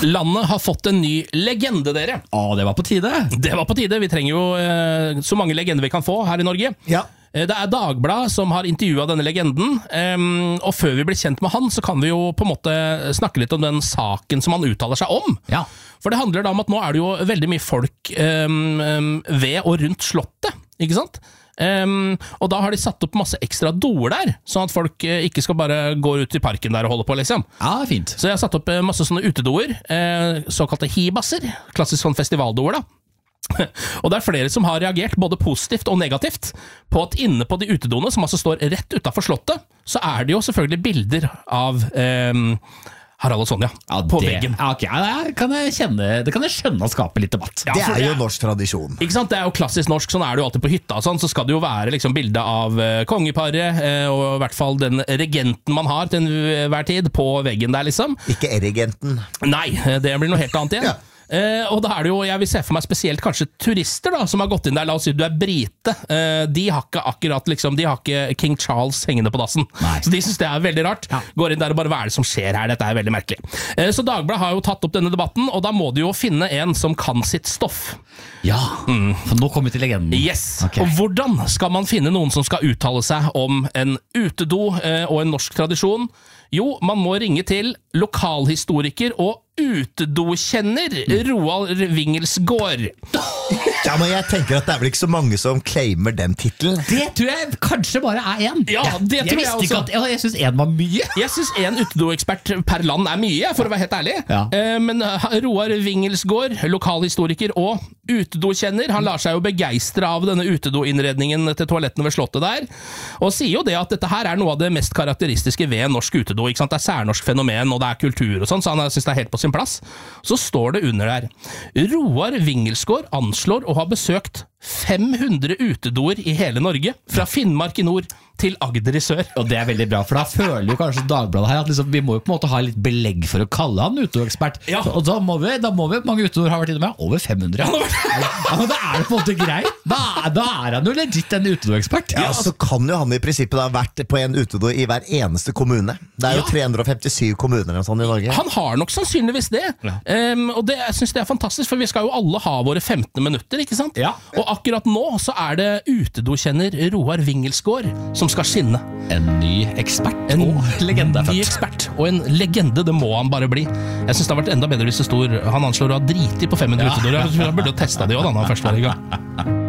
Landet har fått en ny legende, dere. Det var på tide. Det var på tide. Vi trenger jo så mange legender vi kan få her i Norge. Ja. Det Dagbladet som har intervjuet denne legenden, og før vi blir kjent med han, så kan vi jo på en måte snakke litt om den saken som han uttaler seg om. Ja. For det handler da om at nå det jo veldig mye folk ved og rundt slottet, ikke sant? Og da har de satt opp masse ekstra doer der, sånn at folk ikke skal bare gå ut i parken der og holde på, liksom. Ja, fint. Så jeg har satt opp masse sånne utedoer, såkalte hibasser, klassisk sånn festivaldoer da. Og det flere som har reagert både positivt og negativt på at inne på de utedoene, som altså står rett utenfor slottet, så det jo selvfølgelig bilder av Harald og Sonja på veggen. Ja, okay. Det kan jeg skjønne å skape litt debatt. Ja, det jo norsk tradisjon. Ikke sant? Det jo klassisk norsk, sånn det jo alltid på hytta og sånn, så skal det jo være liksom bilde av kongeparet, og i hvert fall den regenten man har til enhver tid på veggen der, liksom. Ikke regenten. Nei, det blir noe helt annet igjen. Ja. Og da det jo, jeg vil se for meg spesielt kanskje turister da, som har gått inn der, la oss si du brite, de har ikke akkurat liksom, de har ikke King Charles hengende på dassen. Nei. Så de synes det veldig rart. Ja. Går inn der og bare, hva det som skjer her? Dette veldig merkelig. Så Dagbladet har jo tatt opp denne debatten, og da må du jo finne en som kan sitt stoff. Ja, for nå kommer vi til legenden. Yes, Okay. Og hvordan skal man finne noen som skal uttale seg om en utedo og en norsk tradisjon? Jo, man må ringe til lokalhistoriker og utedokjenner Roald Wingelsgaard. Ja, men jeg tenker at det vel ikke så mange som claimer den titlen. Det tror jeg kanskje bare en. Ja, det tror jeg visste ikke også. jeg synes en var mye. Jeg synes en utedoekspert per land mye, for å være helt ærlig. Ja. Men Roald Wingelsgaard, lokalhistoriker og utedokjenner, han lar seg jo begeistre av denne utedoinnredningen til toalettene ved slottet der, og sier jo det at dette her noe av det mest karakteristiske ved en norsk utedo, ikke sant? Det særnorsk fenomen, og det kultur og sånn, så han synes det helt på sin plass. Så står det under der: Roald Wingelsgaard anslår å ha besøkt 500 utedoer i hele Norge, fra Finnmark i nord til Agder i sør. Og det veldig bra, for da føler jo kanskje Dagbladet her at liksom, vi må jo på en måte ha litt belegg for å kalle han utedoekspert. Ja. Og da må vi, mange utedoer har vært inne med, over 500. Ja, men da det på en måte greit. Da han jo legit en utedoekspert. Ja, så kan jo han i prinsippet da ha vært på en utedo i hver eneste kommune. Det jo 357 kommuner og sånn i Norge. Han har nok sannsynligvis det. Ja. Og det, jeg synes det fantastisk, for vi skal jo alle ha våre 15 minutter, ikke sant? Ja. Og akkurat nå så det utedokjenner Roald Wingelsgaard som skal skinne. En ny ekspert og legende En ny ekspert og en legende, det må han bare bli. Jeg synes det har vært enda bedre hvis det stod han anslår å ha driti på 500 utedoer. Jeg burde jo testet det også da han først var i gang.